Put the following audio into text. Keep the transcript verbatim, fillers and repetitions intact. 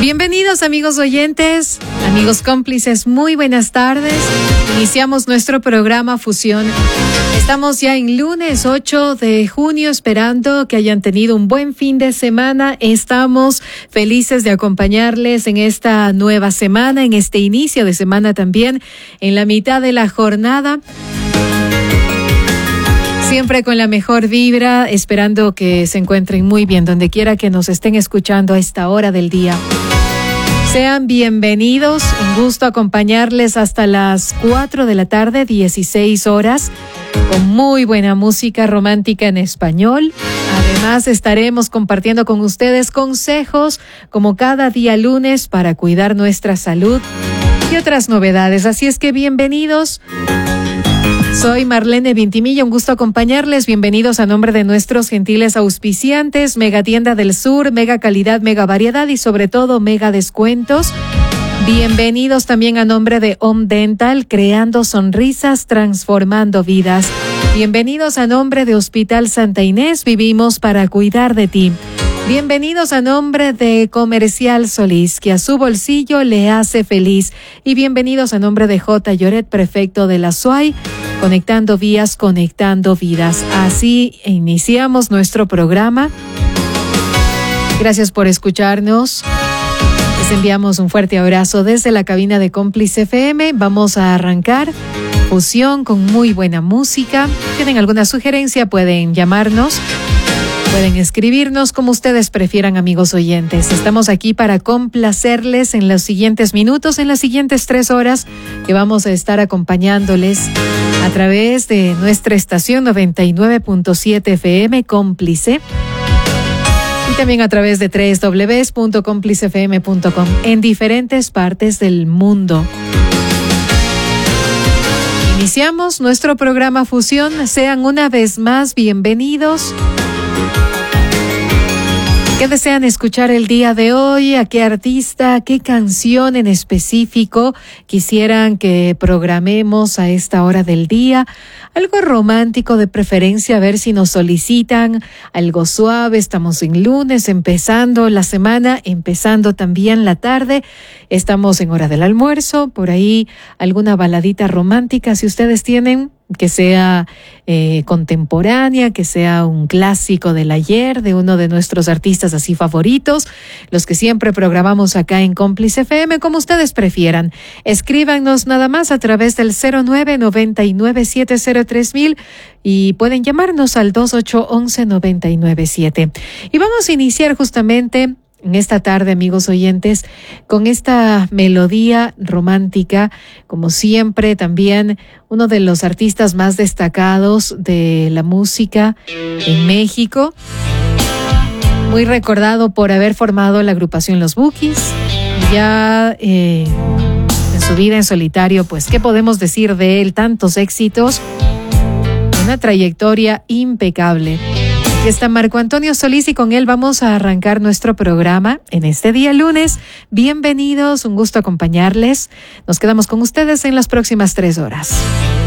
Bienvenidos amigos oyentes, amigos cómplices, muy buenas tardes. Iniciamos nuestro programa Fusión. Estamos ya en lunes ocho de junio, esperando que hayan tenido un buen fin de semana. Estamos felices de acompañarles en esta nueva semana, en este inicio de semana también, en la mitad de la jornada. Siempre con la mejor vibra, esperando que se encuentren muy bien donde quiera que nos estén escuchando a esta hora del día. Sean bienvenidos, un gusto acompañarles hasta las cuatro de la tarde, dieciséis horas, con muy buena música romántica en español. Además, estaremos compartiendo con ustedes consejos, como cada día lunes, para cuidar nuestra salud y otras novedades. Así es que bienvenidos. Soy Marlene Vintimilla, un gusto acompañarles. Bienvenidos a nombre de nuestros gentiles auspiciantes, Mega Tienda del Sur, mega calidad, mega variedad y sobre todo mega descuentos. Bienvenidos también a nombre de Home Dental, creando sonrisas, transformando vidas. Bienvenidos a nombre de Hospital Santa Inés, vivimos para cuidar de ti. Bienvenidos a nombre de Comercial Solís, que a su bolsillo le hace feliz. Y bienvenidos a nombre de J. Lloret, prefecto de la S U A Y, conectando vías, conectando vidas. Así iniciamos nuestro programa. Gracias por escucharnos. Les enviamos un fuerte abrazo desde la cabina de Cómplice F M. Vamos a arrancar Fusión con muy buena música. ¿Tienen alguna sugerencia? Pueden llamarnos. Pueden escribirnos como ustedes prefieran, amigos oyentes. Estamos aquí para complacerles en los siguientes minutos, en las siguientes tres horas que vamos a estar acompañándoles a través de nuestra estación noventa y nueve punto siete F M Cómplice y también a través de doble u doble u doble u punto cómplice f m punto com en diferentes partes del mundo. Iniciamos nuestro programa Fusión. Sean una vez más bienvenidos. ¿Qué desean escuchar el día de hoy? ¿A qué artista? ¿Qué canción en específico quisieran que programemos a esta hora del día? Algo romántico de preferencia, a ver si nos solicitan algo suave. Estamos en lunes, empezando la semana, empezando también la tarde. Estamos en hora del almuerzo, por ahí alguna baladita romántica, si ustedes tienen, que sea eh, contemporánea, que sea un clásico del ayer, de uno de nuestros artistas así favoritos, los que siempre programamos acá en Cómplice F M, como ustedes prefieran. Escríbanos nada más a través del cero nueve noventa y nueve siete cero tres mil y pueden llamarnos al dos ocho once noventa y nueve siete. Y vamos a iniciar justamente en esta tarde, amigos oyentes, con esta melodía romántica, como siempre, también uno de los artistas más destacados de la música en México, muy recordado por haber formado la agrupación Los Bukis. Ya eh, en su vida en solitario, pues, ¿qué podemos decir de él? Tantos éxitos, una trayectoria impecable. Aquí está Marco Antonio Solís y con él vamos a arrancar nuestro programa en este día lunes. Bienvenidos, un gusto acompañarles. Nos quedamos con ustedes en las próximas tres horas.